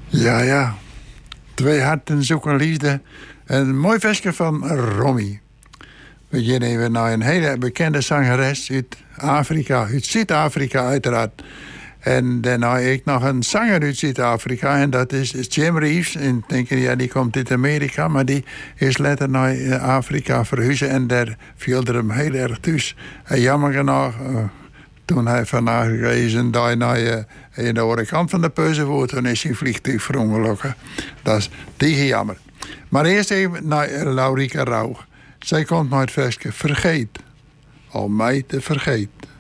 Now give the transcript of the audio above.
Ja, ja. Twee harten zoeken liefde. Een mooi versje van Romy. We gaan even naar een hele bekende zangeres uit Afrika. Uit Zuid-Afrika uiteraard. En daarna heb ik nog een zanger uit Zuid-Afrika. En dat is Jim Reeves. En denk je, ja, die komt uit Amerika. Maar die is later naar Afrika verhuizen. En daar viel er hem heel erg thuis. En jammer genoeg, toen hij van Afrika is en daar naar de andere kant van de peuzenwoord. Toen is zijn vliegtuig verongelukken. Dat is tegen jammer. Maar eerst even naar Laurika Rauw. Zij komt naar het versje Vergeet. Al mij te vergeet.